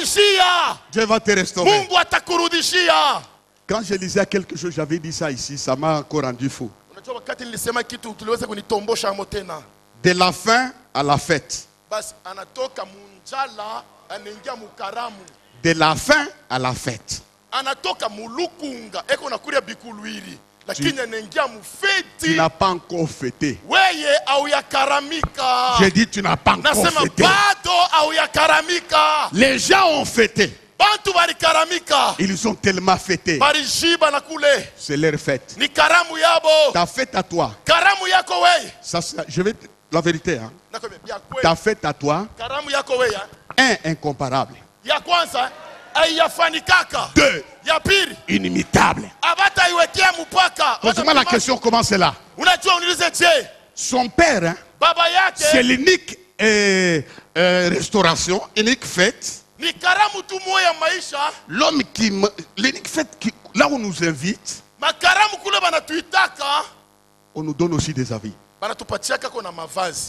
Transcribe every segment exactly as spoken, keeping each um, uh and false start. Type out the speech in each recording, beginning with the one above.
Dieu va te restaurer. Mungu atakurudishia. Quand je lisais quelque chose, j'avais dit ça ici, ça m'a encore rendu fou. Unajua wakati nilisema kitu tuliweza kunitombosha hapo tena. De la faim à la fête. Basi anatoka munjala anaingia mukaramu. De la faim à la fête. Anatoka mulukunga eko nakuria bikulwiri. Lakini anaingia mufeti. Tu n'as pas encore fêté. Weye au yakaramika. J'ai dit tu n'as pas encore Nasema fêté. bado au yakaramika. Les gens ont fêté. Bantu barikaramika. Ils ont tellement fêté. Barishiba na kule. C'est leur fête. Ni karamu yabo. Ta fête à toi. Karamu yako weye. Ça, ça, je vais la vérité. Hein. Ya kweli. Ta fête à toi. Karamu yako weye. Un, incomparable. Ya kwanza ayafanikaka. Deux, ya pili inimitable. Abata iwetea mpaka. Pose-moi la question, comment c'est là? Unajua uniulize je? Son père, hein, Baba yake. c'est l'unique euh, euh, restauration, unique fête. Ni karamu tu moya maisha. L'homme qui, l'unique fête qui, là où on nous invite, makaramu kule banatuitaka. On nous donne aussi des avis. Banatupatiaka kona mavazi.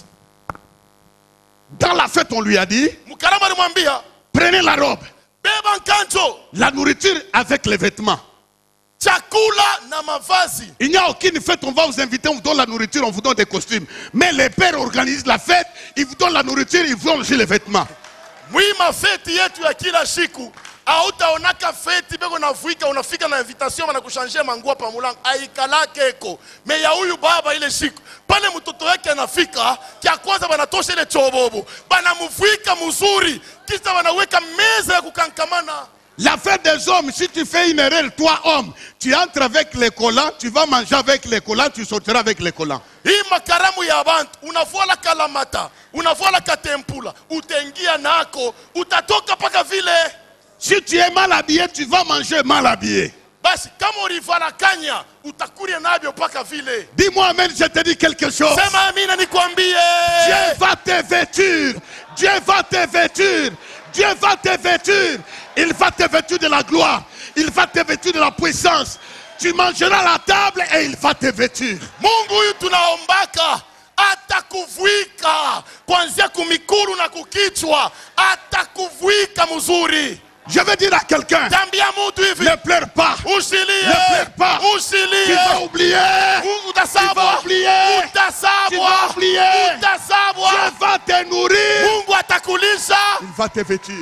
Dans la fête, on lui a dit, mukaramu alimwambia, prenez la robe. Beba nkanjo. La nourriture avec les vêtements. Chakula na mavazi. Il n'y a aucune fête, on va vous inviter, on vous donne la nourriture, on vous donne des costumes. Mais les pères organisent la fête, ils vous donnent la nourriture, ils vous donnent aussi les vêtements. Mwima fête yetu ya kila siku. Hautaonaka feti beko navuika unafika na invitation na kushanje manguo pa mulango aikalake eko me ya huyu baba ile siku pale mtoto wake anafika kia kwanza banatosha ile chobobo banamuvuika mzuri kisha banaweka meza ya kukankamana. La fête des hommes, si tu fais une erreur, toi homme, tu entres avec les collants, tu vas manger avec les collants, tu sortiras avec les collants. Hii makaramu ya bantu unavua la kalamata unavua la katempula utengia nako utatoka paka vile. Si tu es mal habillé, tu vas manger mal habillé. Basi kama ulivala kanya utakuria nabyo paka vile. Dis-moi amen, je te dis quelque chose. Sema amina nikwambie. Dieu va te vêtir. Dieu va te vêtir. Dieu va te vêtir. Il va te vêtir de la gloire. Il va te vêtir de la puissance. Tu mangeras à la table et il va te vêtir. Mungu huyu tunaombaka atakuvuika kuanzia kumikuru na kukichwa atakuvuika mzuri. Je vais dire à quelqu'un, ne pleure pas, ne pleure pas, tu vas oublier, tu vas oublier, tu vas oublier, Dieu va te nourrir, il va te vêtir,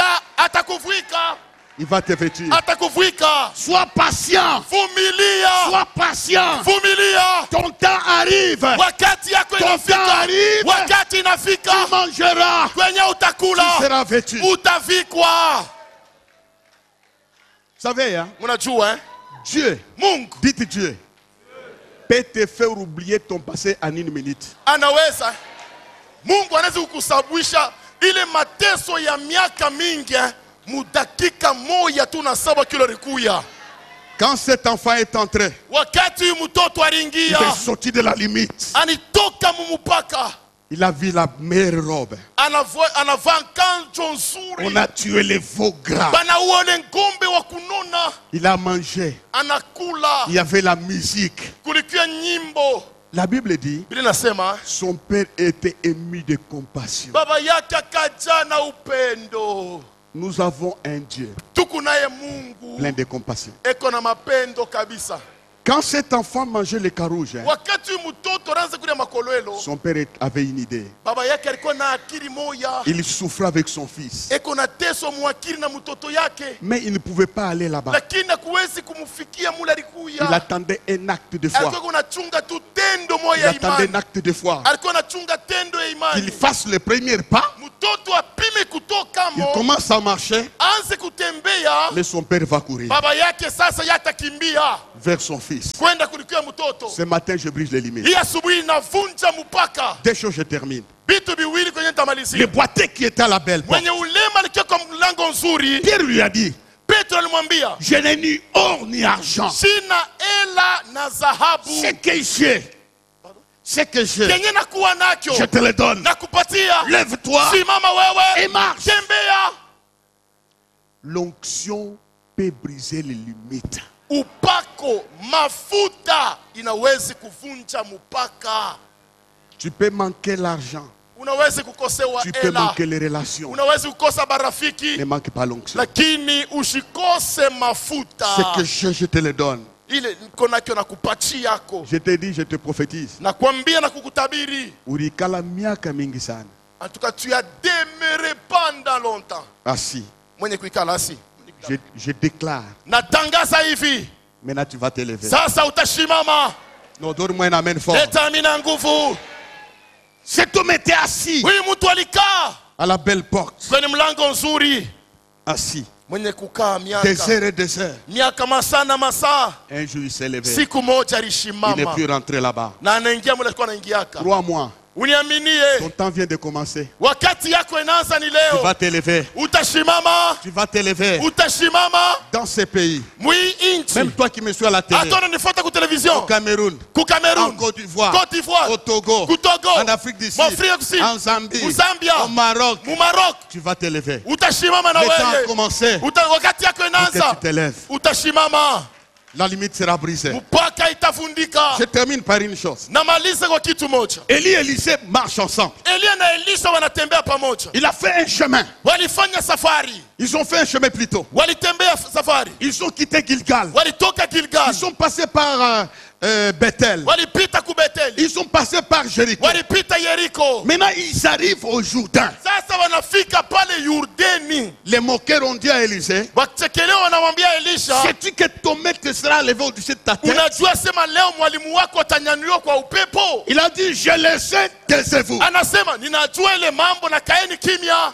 il va te vêtir. Sois patient, sois patient, ton temps arrive, ton temps arrive, tu mangeras, tu seras vêtu. Vous savez, hein? Dieu, dites Dieu, peut te faire oublier ton passé en une minute. Anaweza. Mungu anaweza kukusabwisha ile mateso ya miaka mingi mudakika moja tu na saba kilo rikuya. Quand cet enfant est entré, wakati mtoto alingia, il est sorti de la limite. Anitoka mumupaka. Il a vu la meilleure robe. On a tué les veaux gras. Il a mangé. Il y avait la musique. La Bible dit, son père était ému de compassion. Nous avons un Dieu plein de compassion. Quand cet enfant mangeait les carouges, hein, son père avait une idée. Il souffrait avec son fils. Mais il ne pouvait pas aller là-bas. Il attendait un acte de foi. Il attendait un acte de foi. Qu'il fasse le premier pas. Il commence à marcher. Mais son père va courir vers son fils. Ce matin, je brise les limites. Deux choses, je termine. Le boiteux qui était à la belle porte, Pierre lui a dit, je n'ai ni or ni argent. Ce que j'ai, ce que j'ai, je te le donne. Lève-toi et marche. L'onction peut briser les limites. Upako mafuta inawezi kuvunja mupaka. Tu peux manquer l'argent. unaweza kukosewa Tu peux hela, manquer les relations. unaweza kukosa barafiki, Ne manque pas l'onction. lakini usikose mafuta. Ce que je, je te le donne. Ile niko nakyo na kupachi yako. Je te dis, je te prophétise. Nakwambia na kukutabiri. Urikala miaka mingi sana. En tout cas, tu as demeuré pendant longtemps. Assis. Mwenye kuikala asi. Je, je déclare. Natangaza hivi. Maintenant tu vas t'élever. Sasa utashimama. Non, donne-moi un amen fort. Leta amina nguvu. Cet homme était assis Huyu mtu alikaa à la belle porte. kwenye mlango nzuri. Assis. Mwenye kukaa Des miaka. heures et des heures. Miaka masaa na masaa. Un jour il s'est levé. Siku moja Il n'est alishimama. plus rentré là-bas. Na anaingia mule alikuwa anaingiaka. Crois-moi, Uniaminie. ton temps vient de commencer. Wakati yako inaanza ni Tu leo. vas t'élever. Utashimama. Tu vas t'élever Utashimama. dans ces pays. Mwi inchi. Même toi qui me suis à la télé. Hata unanifuata ku television. Au Cameroun. Ku En Cameroun. Côte d'Ivoire. Côte d'Ivoire. Au Togo. Ku Togo. En Afrique du Sud. Afrique du Sud. En Zambie. Mu Zambia. Au Maroc. Mu Maroc. Tu vas t'élever. Utashimama na Le temps a wewe. commencé Uta wakati yako pour que inaanza. tu t'élèves. Utashimama. La limite sera brisée. Mpaka itavundika. Je termine par une chose. Namaliza kwa kitu moja. Élie et Élisée marchent ensemble. Elia na Elisha wanatembea pamoja. Il a fait un chemin. Walifanya safari. Ils ont fait un chemin plus tôt. Walitembea safari. Ils ont quitté Gilgal. Walitoka Gilgal. Ils sont passés par euh, euh, Bethel. Walipita ku Betheli. Ils sont passés par Jéricho. Walipita Yeriko. Maintenant, ils arrivent au Jourdain. Sasa wanafika pale Yordani. Les moqueurs ont dit à Élisée, Wakichekelea wanamwambia Elisha, sais-tu que ton maître sera levé au-dessus de ta tête? unajua sema leo mwalimu wako atanyanyuliwa kwa upepo? Il a dit, je le sais, taisez-vous. Anasema ninajua ile mambo na kaeni kimya.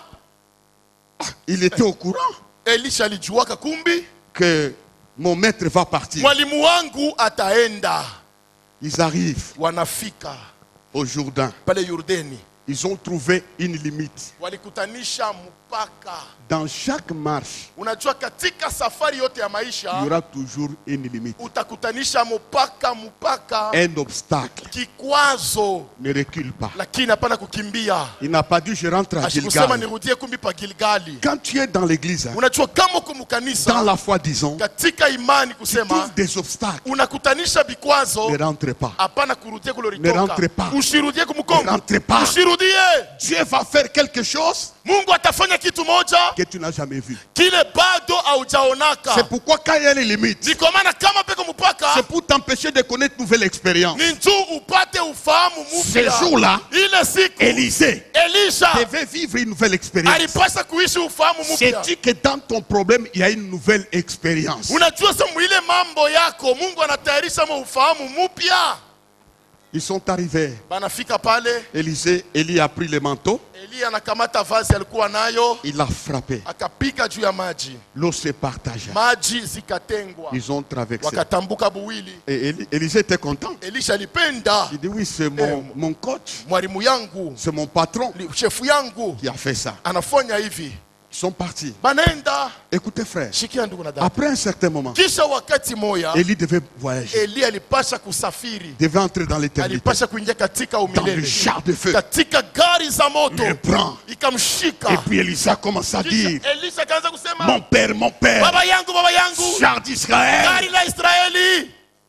Il était au courant Elisha alijuaka kumbi que mon maître va partir. mwalimu wangu ataenda. Ils arrivent Wanafika au Jourdain. pale Yordani. Ils ont trouvé une limite. Walikutanisha mpaka. Dans chaque marche, Unajua katika safari yote ya il y maisha aura toujours une limite. utakutanisha mpaka mpaka. Un obstacle Kikwazo ne recule pas. lakini hapana kukimbia. Il n'a pas dit je rentre à Asikusema Gilgal. nirudie kumbi pa Gilgali. Quand tu es dans l'église, hein, Unajua kama uko dans mkanisa la foi, disons, katika imani tu kusema trouves des obstacles. unakutanisha vikwazo, Ne rentre pas. hapana kurudia kule Ne rentre ulitoka. pas. Usirudie Ne kumkongo. rentre pas. Usirudie. Dieu va faire quelque chose Mungu atafanya kitu moja que tu n'as jamais vu. kile bado haujaonaka. C'est pourquoi quand il y a une limite, Ni kwa maana kama peko mpaka c'est pour t'empêcher de connaître une nouvelle expérience. ni njoo upate ufahamu Ce mpya. jour-là, Ile siku Élisée Elisha devait vivre une nouvelle expérience. alipasha kuishi ufahamu mpya. Sais-tu que dans ton problème, il y a une nouvelle expérience? Unajua sasa ile mambo yako Mungu anatayarisha mo ufahamu mpya. Ils sont arrivés. Banafika pale, Élisée, Élie a pris le manteau, Elia anakamata vazi alikuwa nayo, il a frappé. akapika juu ya maji. L'eau se partagea. Maji zikatengwa. Ils ont traversé. Wakatambuka buwili. Et Élie- Élisée était content. Elisha alipenda. Il dit oui, c'est mon, mon coach, Mwalimu yangu, c'est mon patron ni chefu yangu qui a fait ça. anafanya hivi. Ils sont partis. Banaenda. Écoutez frère, Shikia ndugu na dada. après un certain moment, Kisha wakati moya Élie devait voyager, Elia alipasha kusafiri. devait entrer dans l'éternité, Alipasha kuingia katika dans le umilele. char de feu. Katika gari za moto. Il le prend. Ikamshika. Et puis Élisée commence à dire, Kisha Elisha kaanza kusema, mon père, mon père, baba yangu, baba yangu, char d'Israël. gari la Israeli.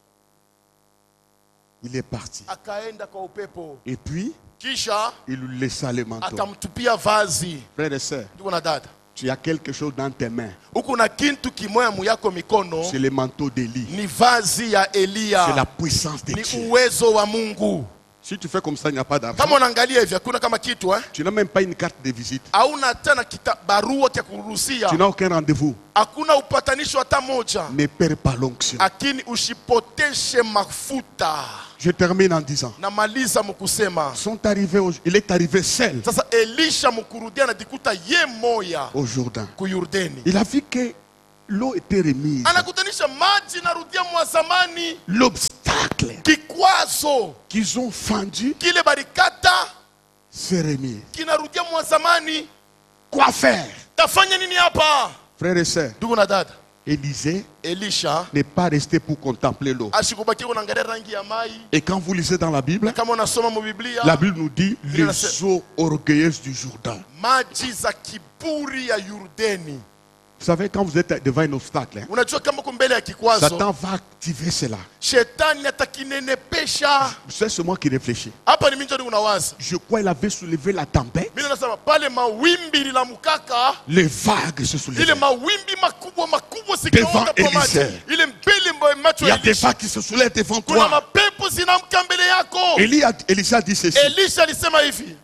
Il est parti. Akaenda kwa upepo. Et puis, Kisha il lui laissa le manteau. akamtupia vazi. Frères et sœurs, Ndugu na dada, tu as quelque chose dans tes mains. huku na kintu kimoya muyako mikono, C'est le manteau d'Élie. ni vazi ya C'est Elia. la puissance de Ni Dieu. uwezo wa Mungu. Si tu fais comme ça, il n'y a pas d'argent. Kama unaangalia hivi hakuna kama kitu eh? Tu n'as même pas une carte de visite. Hauna tena kita barua ya kuruhusia. Tu n'as aucun rendez-vous. Hakuna upatanisho hata moja. Ne perds pas l'onction. Lakini usipoteshe mafuta. Je termine en disant, Namaliza mkusema. sont arrivés au- il est arrivé seul Sasa Elisha mkurudia anajikuta ye moya au Jourdain. ku Yordani. Il a vu que l'eau était remise. Anakutanisha maji narudia mwa zamani. L'obstacle Kikwazo qu'ils ont fendu kile barikata s'est remis. kinarudia mwa zamani. Quoi faire? Tafanya nini hapa? Frères et sœurs, Ndugu na dada, Élisée Elisha n'est pas resté pour contempler l'eau. ashikubakia kuangalia rangi ya mai. Et quand vous lisez dans la Bible, Kama unasoma mu Biblia, la Bible nous dit Biblia les eaux orgueilleuses du Jourdain. maji za kiburi ya Yordani. Vous savez, quand vous êtes devant un obstacle, hein, unajua kama uko mbele ya kikwazo, Satan va activer cela. shetani atakinenepesha. C'est ce moi qui réfléchis. Hapa ni mimi ndio unawaza. Je crois qu'il avait soulevé la tempête. Mimi nasema pale mawimbi lilamukaka, Les vagues se soulevaient. ile mawimbi makubwa makubwa Devant sikaona kwa maji. Élisée. Ile mbele mbayo macho Il y ya a des Elisha. vagues qui se soulèvent devant Kuna toi. mapepo zinamka mbele yako. Élie a- Élisha dit ceci. Elisha alisema hivi,